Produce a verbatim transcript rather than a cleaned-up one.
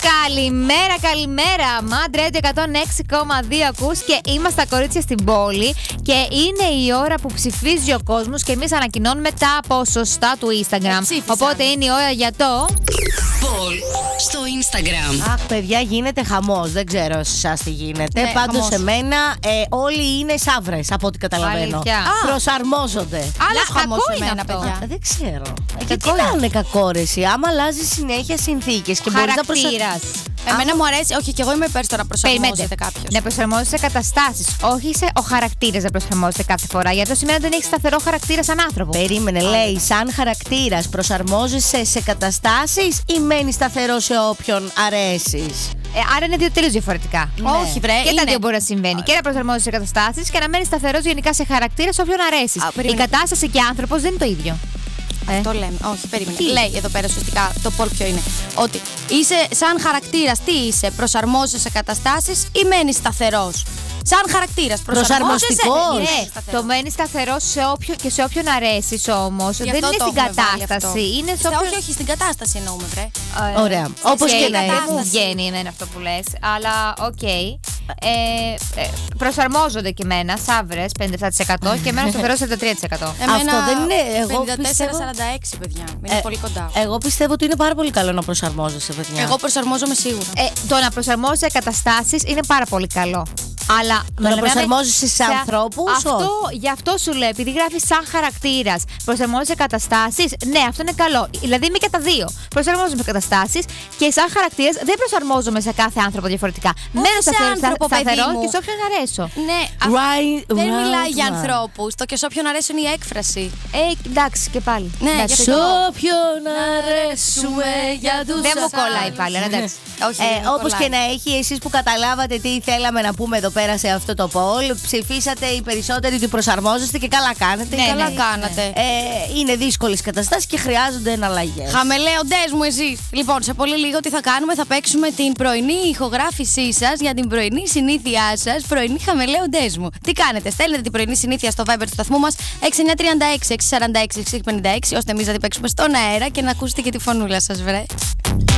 Καλημέρα, καλημέρα. Mad Radio εκατόν έξι κόμμα δύο ακούς και είμαστε τα κορίτσια στην πόλη. Και είναι η ώρα που ψηφίζει ο κόσμος και εμείς ανακοινώνουμε τα ποσοστά του Instagram. Ψήφισαν. Οπότε είναι η ώρα για το. Poll στο Instagram. Αχ, παιδιά, γίνεται χαμός. Δεν ξέρω εσάς τι γίνεται. Ναι, Πάντως, χαμός. σε μένα ε, όλοι είναι σαύρες από ό,τι καταλαβαίνω. Αλήθεια. Α, προσαρμόζονται. Άλλος Λα- χαμός κακό σε είναι μένα, αυτό. παιδιά. Ε, δεν ξέρω. Ε, γιατί Κακό να είναι. είναι κακό ρε εσύ, άμα αλλάζει συνέχεια συνθήκες και μπορείς να προσαρμόζεις. Χαρακτήρας. Εμένα μου αρέσει, όχι, και εγώ είμαι υπέρ στο να προσαρμόζεται Περιμένετε. κάποιο. Να προσαρμόζεσαι σε καταστάσεις. Όχι σε ο χαρακτήρας να προσαρμόζεται κάθε φορά. Γιατί το σημαίνει ότι δεν έχει σταθερό χαρακτήρα σαν άνθρωπο. Περίμενε, λέει, σαν χαρακτήρας προσαρμόζεσαι σε καταστάσεις ή μένεις σταθερό σε όποιον αρέσεις. Ε, άρα είναι δύο τελείως διαφορετικά. Όχι, βρε. Και τα είναι. δύο μπορεί να συμβαίνει. Και να προσαρμόζεσαι σε καταστάσεις και να μένει σταθερό γενικά σε χαρακτήρα σε όποιον αρέσει. Α, Η περίμενε. κατάσταση και άνθρωπο δεν είναι το ίδιο. Ε. Το λέμε. Όχι, περίμενε. Τι? Λέει εδώ πέρα ουσιαστικά το poll ποιο είναι. Ότι είσαι σαν χαρακτήρας, τι είσαι, προσαρμόζεσαι σε καταστάσεις ή μένεις σταθερός. Σαν χαρακτήρας, προσαρμόζεσαι. Προσαρμοστικός. Ναι, Ναι, σταθερός. το μένει σταθερό σε όποιο, και σε όποιον αρέσει όμως. Γι' Δεν αυτό είναι το στην έχουμε βάλει κατάσταση. αυτό. Είναι σε Στα- όποιον. Όχι, όχι, στην κατάσταση εννοούμε, βρε. Ε, Ωραία. σε Όπως και σχέση, να δεν έχει. μου βγαίνει εμένα αυτό που λες. Αλλά οκ. Ε, ε, προσαρμόζονται και εμένα, σαύρες πενήντα επτά τοις εκατό και εμένα σταθερό σαράντα τρία τοις εκατό. Εμένα Αυτό δεν είναι, εγώ πενήντα τέσσερα πιστεύω- σαράντα έξι, παιδιά. Είναι Ε, πολύ κοντά. Εγώ πιστεύω ότι είναι πάρα πολύ καλό να προσαρμόζεσαι, παιδιά. Εγώ προσαρμόζομαι σίγουρα. Ε, το να προσαρμόζεσαι σε καταστάσεις είναι πάρα πολύ καλό. Αλλά Το να προσαρμόζεσαι σε ανθρώπους, Αυτό, όχι. γι' αυτό σου λέω, επειδή γράφει σαν χαρακτήρα, προσαρμόζεσαι σε καταστάσεις, ναι, αυτό είναι καλό. Δηλαδή είμαι και τα δύο. Προσαρμόζομαι σε καταστάσεις και σαν χαρακτήρα δεν προσαρμόζομαι σε κάθε άνθρωπο διαφορετικά. Μένω σε σταθερό, άνθρωπο, σταθερό παιδί μου. και σε όποιον αρέσω. Ναι, αυ- Right, δεν right, μιλάει για man. ανθρώπους. Το και σε όποιον αρέσει είναι η έκφραση. Ε, εντάξει και πάλι. Ναι, Εντάξει. γι' Σ' αυτό. όποιον αρέσουμε για τους Δεν μου άλλους. κολλάει πάλι, αλλά εντάξει. Όχι, Ε, δεν όπως κολλάει. και να έχει, εσείς που καταλάβατε τι θέλαμε να πούμε εδώ πέρα σε αυτό το poll, ψηφίσατε οι περισσότεροι ότι προσαρμόζεστε και καλά κάνετε. Ναι, Καλά ναι, κάνατε. Ε, είναι δύσκολες καταστάσεις και χρειάζονται εναλλαγές. Χαμελέοντες μου εσείς. Λοιπόν, σε πολύ λίγο τι θα κάνουμε, θα παίξουμε την πρωινή ηχογράφησή σας για την πρωινή συνήθειά σας. Πρωινή χαμελέοντες μου. Τι κάνετε, στέλνετε την πρωινή συνήθεια στο Viber του σταθμού μας έξι εννιά τρία έξι έξι τέσσερα έξι έξι πέντε έξι ώστε εμείς να την παίξουμε στον αέρα και να ακούσετε και τη φωνούλα σας, βρε.